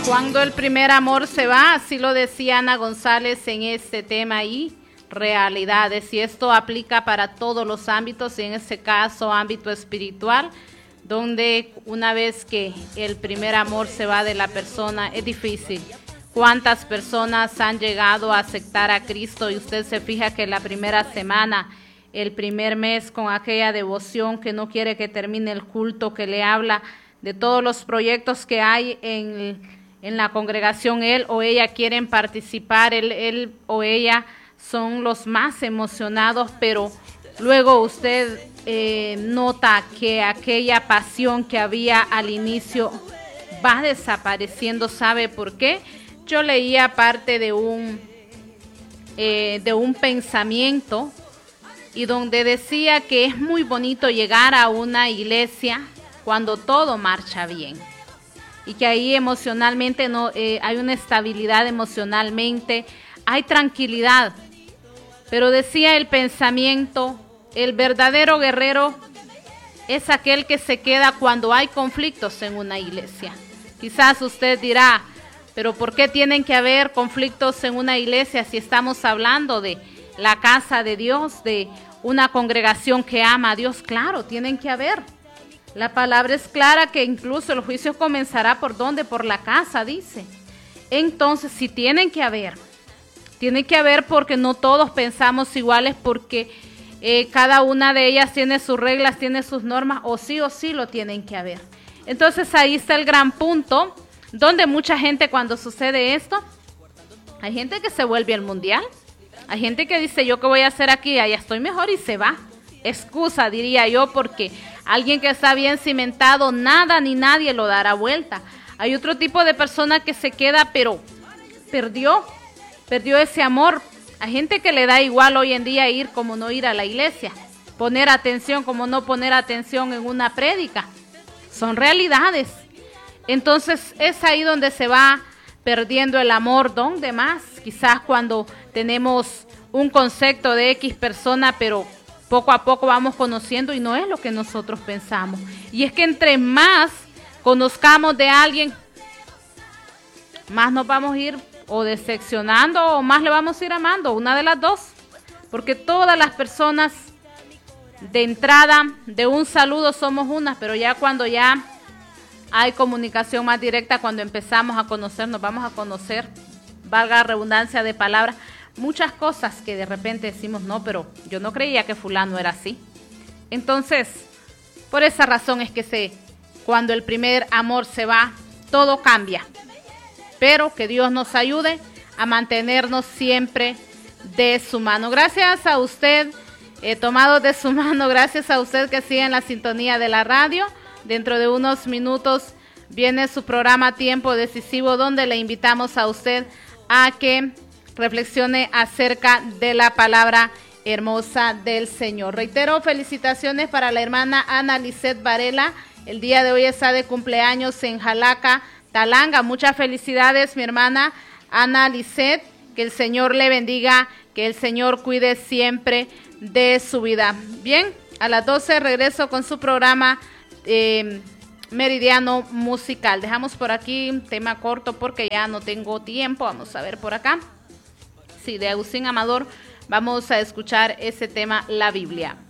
Cuando el primer amor se va, así lo decía Ana González en este tema y realidades. Y esto aplica para todos los ámbitos, y en este caso ámbito espiritual, donde una vez que el primer amor se va de la persona es difícil. ¿Cuántas personas han llegado a aceptar a Cristo? Y usted se fija que la primera semana, el primer mes, con aquella devoción que no quiere que termine el culto, que le habla de todos los proyectos que hay en la congregación, él o ella quieren participar, él o ella son los más emocionados, pero luego usted nota que aquella pasión que había al inicio va desapareciendo. ¿Sabe por qué? Yo leía parte de un pensamiento y donde decía que es muy bonito llegar a una iglesia cuando todo marcha bien y que ahí emocionalmente hay una estabilidad emocionalmente, hay tranquilidad. Pero decía el pensamiento, el verdadero guerrero es aquel que se queda cuando hay conflictos en una iglesia. Quizás usted dirá, pero ¿por qué tienen que haber conflictos en una iglesia si estamos hablando de la casa de Dios, de una congregación que ama a Dios? Claro, tienen que haber. La palabra es clara que incluso el juicio comenzará ¿por dónde? Por la casa, dice. Entonces, sí tienen que haber porque no todos pensamos iguales, porque cada una de ellas tiene sus reglas, tiene sus normas, o sí lo tienen que haber. Entonces ahí está el gran punto, donde mucha gente cuando sucede esto, hay gente que se vuelve al mundial, hay gente que dice, ¿yo qué voy a hacer aquí? Allá estoy mejor, y se va. Excusa, diría yo, porque alguien que está bien cimentado, nada ni nadie lo dará vuelta. Hay otro tipo de persona que se queda, pero perdió ese amor. Hay gente que le da igual hoy en día ir como no ir a la iglesia, poner atención como no poner atención en una prédica. Son realidades. Entonces es ahí donde se va perdiendo el amor. ¿Dónde más? Quizás cuando tenemos un concepto de X persona, pero poco a poco vamos conociendo y no es lo que nosotros pensamos. Y es que entre más conozcamos de alguien, más nos vamos a ir o decepcionando o más le vamos a ir amando, una de las dos. Porque todas las personas de entrada, de un saludo somos unas, pero ya cuando ya hay comunicación más directa, cuando empezamos a conocernos, vamos a conocer, valga la redundancia de palabras, muchas cosas que de repente decimos, no, pero yo no creía que fulano era así. Entonces, por esa razón es que cuando el primer amor se va, todo cambia. Pero que Dios nos ayude a mantenernos siempre de su mano. Gracias a usted, tomado de su mano, gracias a usted que sigue en la sintonía de la radio. Dentro de unos minutos viene su programa Tiempo Decisivo, donde le invitamos a usted a que reflexione acerca de la palabra hermosa del Señor. Reitero, felicitaciones para la hermana Ana Lisset Varela. El día de hoy está de cumpleaños en Jalaca, Talanga. Muchas felicidades, mi hermana Ana Lisset. Que el Señor le bendiga, que el Señor cuide siempre de su vida. Bien, a las 12 regreso con su programa Meridiano Musical. Dejamos por aquí un tema corto porque ya no tengo tiempo. Vamos a ver por acá. Sí, de Agustín Amador. Vamos a escuchar ese tema, la Biblia.